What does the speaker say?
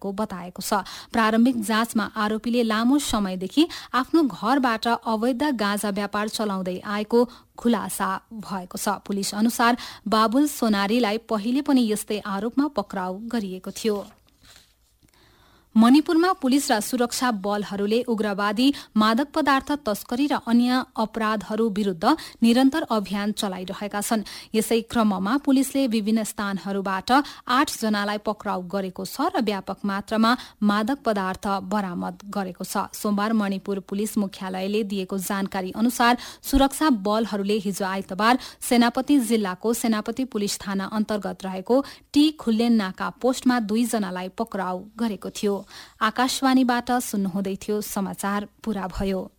रहेको बताएको छ। प्रारम्भिक जाँचमा आरोपीले लामो समयदेखि आफ्नो घरबाट अवैध गाँजा व्यापार चलाउँदै आएको खुलासा भएको छ। पुलिस अनुसार बाबुल सोनारीलाई पहिले पनि यस्तै आरोपमा पक्राउ गरिएको थियो। मणिपुरमा पुलिस र सुरक्षा बलहरूले उग्रवादी, मादक पदार्थ तस्करी र अन्य अपराधहरू विरूद्ध निरन्तर अभियान चलाइरहेका छन्। यसै क्रममा पुलिसले विभिन्न स्थानहरूबाट 8 जनालाई पक्राउ गरेको छ र व्यापक मात्रामा मादक पदार्थ बरामद गरेको छ। सोमबार मणिपुर पुलिस मुख्यालयले दिएको जानकारी अनुसार सुरक्षा बलहरूले हिजो आइतबार सेनापति जिल्लाको सेनापति पुलिस थाना अन्तर्गत रहेको टी खुल्लेन नाका पोस्टमा 2 जनालाई पक्राउ गरेको थियो। आकाशवाणीबाट सुन्नुहुँदै थियो। समाचार पूरा भयो।